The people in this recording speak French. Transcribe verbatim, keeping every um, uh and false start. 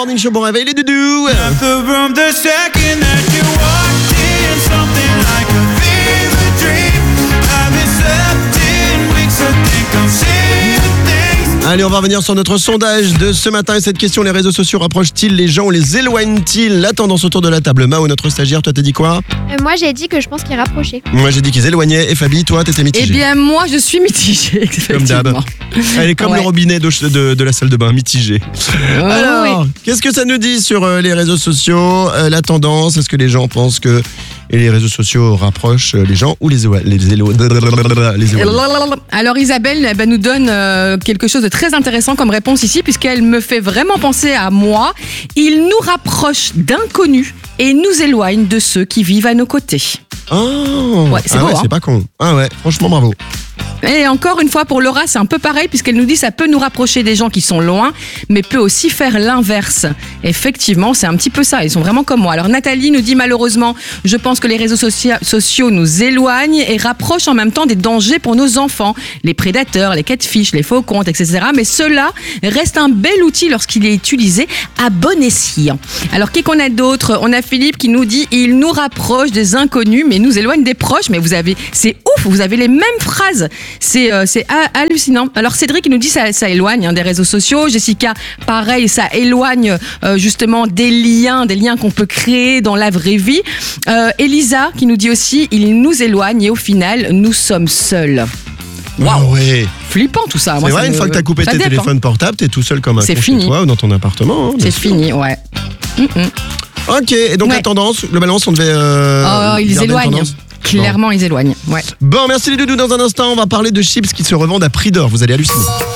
Morning Show, bon réveil les doudous. Allez, on va revenir sur notre sondage de ce matin et cette question, les réseaux sociaux rapprochent-ils les gens ou les éloignent-ils? La tendance autour de la table. Mao, notre stagiaire, toi t'as dit quoi? euh, Moi j'ai dit que je pense qu'ils rapprochaient. Moi j'ai dit qu'ils éloignaient. Et Fabi, toi t'étais mitigée? Eh bien, moi, je suis mitigée, Comme d'hab. effectivement. Elle est comme Ouais. le robinet de, de, de la salle de bain, mitigée. Oh, Alors, oui. qu'est-ce que ça nous dit sur euh, les réseaux sociaux? euh, La tendance, est-ce que les gens pensent que et les réseaux sociaux rapprochent euh, les gens ou les élo- les élo- les éloignent? Alors Isabelle eh ben, nous donne euh, quelque chose de très intéressant comme réponse ici, puisqu'elle me fait vraiment penser à moi. Il nous rapproche d'inconnus et nous éloigne de ceux qui vivent à nos côtés. Oh, Ouais, c'est ah beau, ouais, hein. c'est pas con. Ah ouais, franchement bravo. Et encore une fois, pour Laura, c'est un peu pareil, puisqu'elle nous dit ça peut nous rapprocher des gens qui sont loin, mais peut aussi faire l'inverse. Effectivement, c'est un petit peu ça. Ils sont vraiment comme moi. Alors Nathalie nous dit malheureusement, je pense que les réseaux socia- sociaux nous éloignent et rapprochent en même temps des dangers pour nos enfants. Les prédateurs, les catfish, les faux comptes, et cetera. Mais cela reste un bel outil lorsqu'il est utilisé à bon escient. Alors, qui qu'on a d'autre? On a Philippe qui nous dit, il nous rapproche des inconnus, mais nous éloigne des proches. Mais vous avez, c'est ouf, vous avez les mêmes phrases. C'est, euh, c'est ha- hallucinant. Alors Cédric il nous dit ça, ça éloigne hein, des réseaux sociaux. Jessica, pareil, ça éloigne euh, justement des liens, des liens qu'on peut créer dans la vraie vie. Euh, Elisa qui nous dit aussi, il nous éloigne et au final, nous sommes seuls. Waouh, ouais. Flippant tout ça. C'est Moi, vrai, ça une me- fois que t'as coupé ça tes dépend. téléphones portables, t'es tout seul comme un C'est con chez fini. toi ou dans ton appartement. hein, bien C'est sûr. fini, ouais. Mm-mm. Ok, et donc Ouais. la tendance, le balance, on devait. Euh, Oh, ils garder une éloignent. tendance. Clairement, ils éloignent. Ouais. Bon, merci les doudous. Dans un instant, on va parler de chips qui se revendent à prix d'or. Vous allez halluciner.